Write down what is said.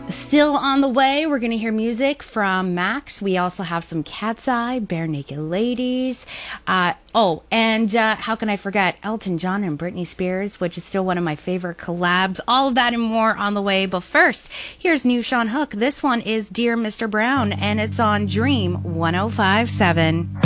Still on the way, we're going to hear music from Max. We also have some Cat's Eye, Bare Naked Ladies. And how can I forget Elton John and Britney Spears, which is still one of my favorite collabs. All of that and more on the way. But first, here's new Sean Hook. This one is Dear Mr. Brown, and it's on Dream 105.7.